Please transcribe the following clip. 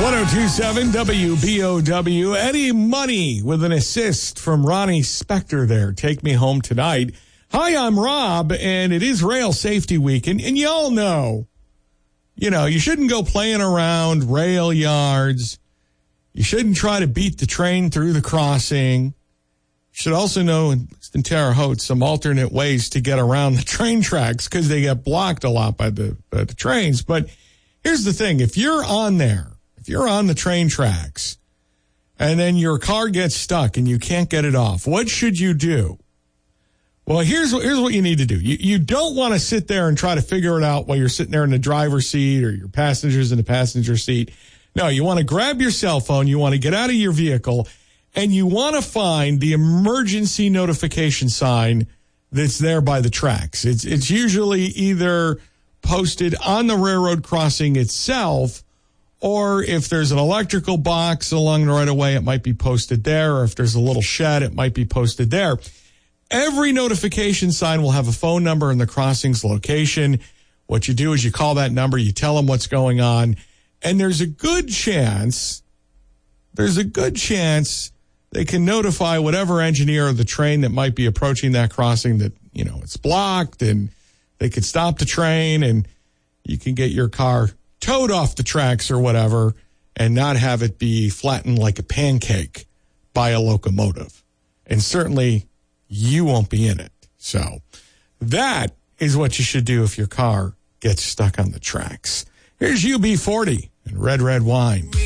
1027 WBOW. Eddie Money with an assist from Ronnie Spector there. Take Me Home Tonight. Hi, I'm Rob, and it is Rail Safety Week. And you all know, you shouldn't go playing around rail yards. You shouldn't try to beat the train through the crossing. You should also know, in Terre Haute, some alternate ways to get around the train tracks because they get blocked a lot by the trains. But here's the thing. If you're on the train tracks and then your car gets stuck and you can't get it off, what should you do? Well, here's what you need to do. You don't want to sit there and try to figure it out while you're sitting there in the driver's seat or your passenger's in the passenger seat. No, you want to grab your cell phone, you want to get out of your vehicle, and you want to find the emergency notification sign that's there by the tracks. It's usually either posted on the railroad crossing itself, or if there's an electrical box along the right of way, it might be posted there, or if there's a little shed, it might be posted there. Every notification sign will have a phone number and the crossing's location. What you do is you call that number, you tell them what's going on, and there's a good chance they can notify whatever engineer of the train that might be approaching that crossing that, it's blocked, and they could stop the train and you can get your car towed off the tracks or whatever and not have it be flattened like a pancake by a locomotive. And certainly you won't be in it. So that is what you should do if your car gets stuck on the tracks. Here's UB40 and Red Red Wine.